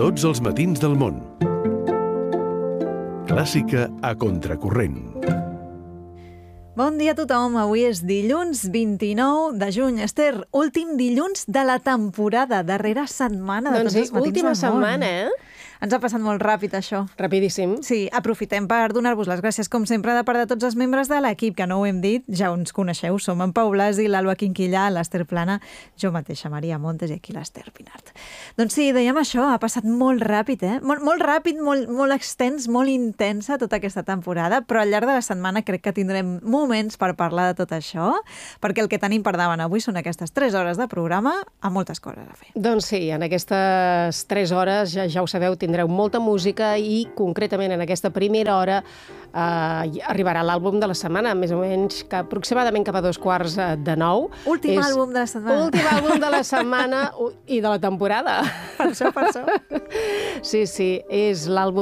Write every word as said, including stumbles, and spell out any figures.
Tots els matins del món. Clàssica a contracorrent. Bon dia a tothom. Avui és dilluns vint-i-nou de juny. Esther, últim dilluns de la temporada, darrera setmana de doncs Tots sí, els matins última del món. setmana, eh? Ens ha passat molt ràpid, això. Rapidíssim. Sí, aprofitem per donar-vos les gràcies, com sempre, de part de tots els membres de l'equip, que no ho hem dit, ja ens coneixeu, som en Pau Blasi, l'Alba Quinquillà, l'Esther Plana, jo mateixa, Maria Montes, i aquí l'Esther Pinart. Doncs sí, dèiem això, ha passat molt ràpid, eh? Molt, molt ràpid, molt, molt extens, molt intensa tota aquesta temporada, però al llarg de la setmana crec que tindrem moments per parlar de tot això, perquè el que tenim per davant avui són aquestes tres hores de programa amb moltes coses a fer. Doncs sí, en aquestes tres hores, ja, ja ho sabeu, tindreu molta música i concretament en aquesta primera hora eh, arribarà l'àlbum de la setmana, més o menys que aproximadament cap a dos quarts de nou. Últim És àlbum de la setmana. Últim àlbum de la setmana i de la temporada. Per això, per això. Sí, sí, és l'àlbum